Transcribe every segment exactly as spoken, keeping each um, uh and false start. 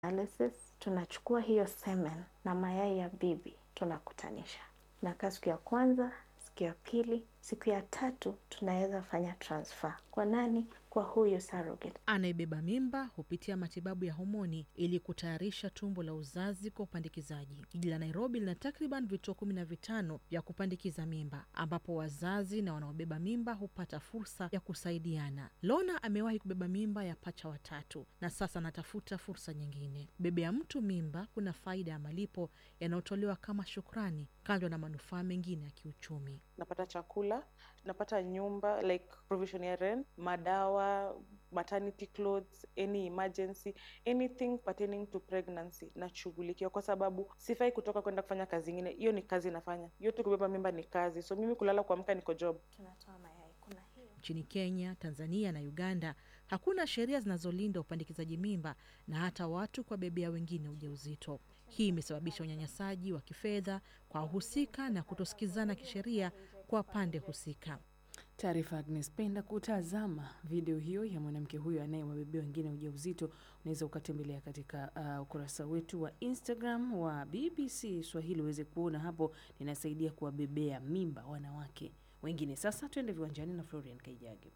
analysis, tunachukua hiyo semen na mayai ya bibi tunakutanisha. Na kwa siku ya kwanza, siku ya pili, siku ya tatu tunaweza fanya transfer. Kwa nani? Kwa huyo surrogate. Anayebeba mimba hupitia matibabu ya homoni ili kutayarisha tumbo la uzazi kwa upandikizaji. Jiji la Nairobi lina takriban vituo kumi na vitano vya kupandikiza mimba, ambapo wazazi na wanaobeba mimba hupata fursa ya kusaidiana. Lona amewahi kubeba mimba ya pacha watatu na sasa anatafuta fursa nyingine. Bebea mtu mimba kuna faida ya malipo yanayotolewa kama shukrani, kando na manufaa mengine ya kiuchumi. Napata chakula, napata nyumba, like provision ya rent, madawa, maternity clothes, any emergency, anything pertaining to pregnancy na shughulikia, kwa sababu sifai kutoka kwenda kufanya kazi nyingine. Hiyo ni kazi nafanya. Yote kubeba mimba ni kazi. So mimi kulala kuamka niko job. Tunatoa mayai. Kuna hiyo. Nchini Kenya, Tanzania na Uganda hakuna sheria zinazolinda upandikizaji mimba na hata watu kwa bebea wengine ujauzito. Hii imesababisha unyanyasaji wa kifedha kwa wahusika na kutosikizana kisheria kwa pande husika. Taarifa Agnes Penda. Kutazama video hiyo ya mwanamke huyo anayewabebea wengine ujauzito, unaweza ukatembelea katika uh, ukurasa wetu wa Instagram wa B B C Swahili uweze kuona hapo. Ninasaidia kuwabebea mimba wanawake wengine. Sasa tuende viwanjani na Florian Kaijage.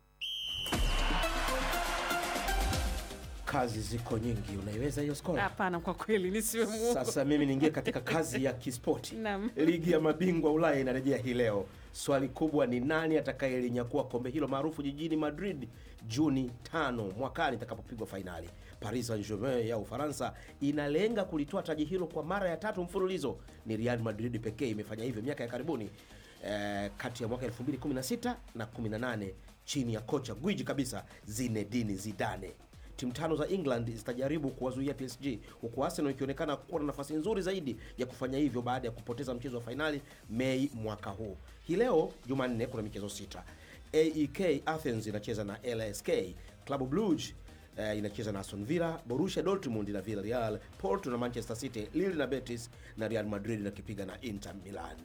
Kazi ziko nyingi, unaiweza hiyo skora? Hapana, kwa kweli nisiwe muongo. Sasa mimi niingie katika kazi ya kispoti. Naam. Ligi ya mabingwa Ulaya inarejea hii leo. Swali kubwa ni nani atakayelinyakua kombe hilo maarufu jijini Madrid Juni tano mwakani itakapopigwa fainali. Paris Saint-Germain ya Ufaransa inalenga kulitoa taji hilo kwa mara ya tatu mfululizo. Ni Real Madrid pekee imefanya hivyo miaka ya karibuni, eh, kati ya mwaka elfu mbili kumi na sita na kumi na nane chini ya kocha gwiji kabisa Zinedine Zidane. Timu tano za England zitajaribu kuwazuia P S G, huku Arsenal ikionekana kuwa na nafasi nzuri zaidi ya kufanya hivyo baada ya kupoteza mchezo wa fainali Mei mwaka huu. Hii leo Jumanne kuna michezo sita. A E K Athens inacheza na L S K, Club Brugge uh, inacheza na Aston Villa, Borussia Dortmund na Villarreal, Porto na Manchester City, Lille na Betis na Real Madrid na kipiga na Inter Milan.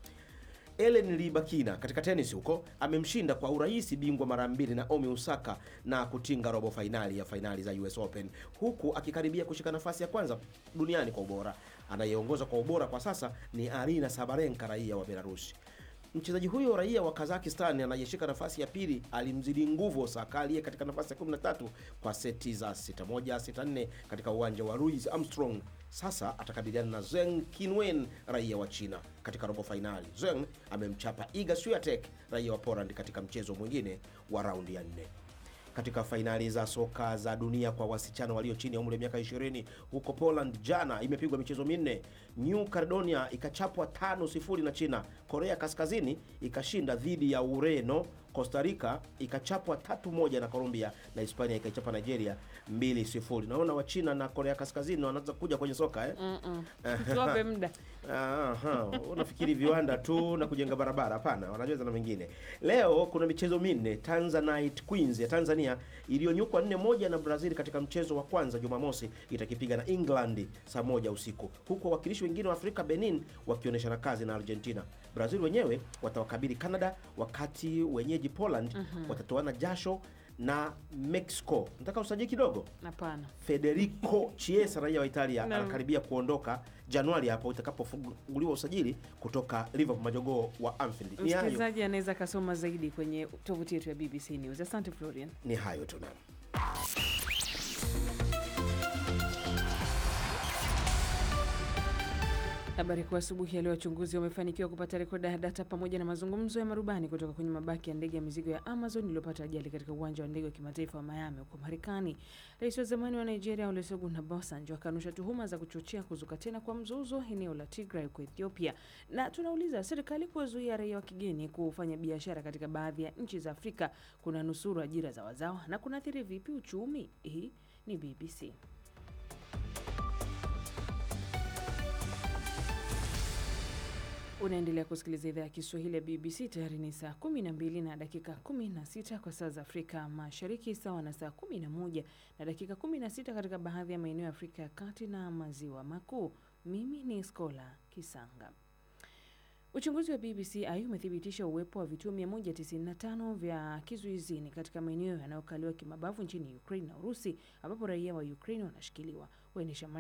Ellen Libakina katika tennis huko amemshinda kwa urahisi bingwa mara mbili Naomi Osaka na kutinga robo fainali ya fainali za U S Open, huku akikaribia kushika nafasi ya kwanza duniani kwa ubora. Anayeongoza kwa ubora kwa sasa ni Arina Sabalenka, raia wa Belarus. Mchezaji huyo raia wa Kazakhstan anayeshika nafasi ya pili alimzidi nguvu Osaka aliye katika nafasi ya kumi na tatu kwa seti za sita moja sita nne katika uwanja wa Louis Armstrong. Sasa atakabiliana na Zheng Qinwen, raia wa China katika robo finali. Zheng amemchapa Iga Swiatek, raia wa Poland katika mchezo mwingine wa raundi ya nne. Katika fainali za soka za dunia kwa wasichana walio chini ya umri wa miaka ishirini huko Poland jana imepigwa michezo minne. New Caledonia ikachapwa tano sifuri na China. Korea Kaskazini ikashinda dhidi ya Ureno. Costa Rica ikachapwa tatu moja na Colombia, na Hispania ikaichapa Nigeria mbili sifuri. Naona wa China na Korea Kaskazini wanaanza kuja kwenye soka eh. Mm. Tuwape muda. Aha, unafikiri viwanda tu na kujenga barabara? Hapana, wanaweza na mengine. Leo kuna michezo minne. Tanzanite Queens ya Tanzania iliyonyukwa nne moja na Brazil katika mchezo wa kwanza Jumamosi itakipiga na England saa moja usiku. Huko wakilishi wengine wa Afrika Benin wakionyeshana kazi na Argentina. Brazil wenyewe watawakabili Canada, wakati wenyeji Poland uh-huh. watatoana jasho na Mexico. Nataka usajili kidogo? Hapana. Federico Chiesa, raia wa Italia, no. anakaribia kuondoka Januari hapo utakapofunguliwa usajili kutoka Liverpool Majogoo wa Anfield. Ni hayo. Msikilizaji anaweza kasoma zaidi kwenye tovuti yetu ya B B C News. Asante Florian. Ni hayo tu na. Habari kwa asubuhi ya leo. Wachunguzi wamefanikiwa kupata rekodi ya data pamoja na mazungumzo ya marubani kutoka kwenye mabaki ya ndege ya mizigo ya Amazon iliyopata ajali katika uwanja wa ndege wa kimataifa wa Miami huko Marekani. Rais wa zamani wa Nigeria Olusegun Obasanjo akanusha tuhuma za kuchochea kuzuka tena kwa mzozo eneo la Tigray huko Ethiopia. Na tunauliza, serikali kuwazuia raia wa kigeni kufanya biashara katika baadhi ya nchi za Afrika kuna nusuru ajira za wazawa na kunaathiri vipi uchumi? Hii ni B B C. Unaendelea kusikiliza idhaa ya Kiswahili ya B B C. Tayari ni saa kumi na mbili na dakika kumi na sita kwa saa za Afrika Mashariki, sawa na saa kumi na moja na dakika kumi na sita katika baadhi ya maeneo ya Afrika ya Kati na Maziwa Makuu. Mimi ni Skola Kisanga. Uchunguzi wa B B C ayu umethibitisha uwepo wa vituo mia moja tisini na tano vya kizuizini katika maeneo yanayokaliwa kimabavu nchini Ukraine na Urusi, ambapo raia wa Ukraine wanashikiliwa. uainisha